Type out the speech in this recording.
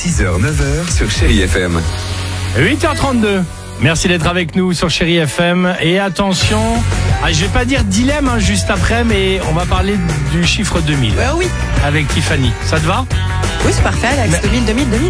6h, 9h sur Chérie FM. 8h32. Merci d'être avec nous sur Chérie FM. Et attention, je vais pas dire dilemme juste après, mais on va parler du chiffre 2000. Oui. Avec Tiffany. Ça te va ? Oui, c'est parfait, Alex. 2000.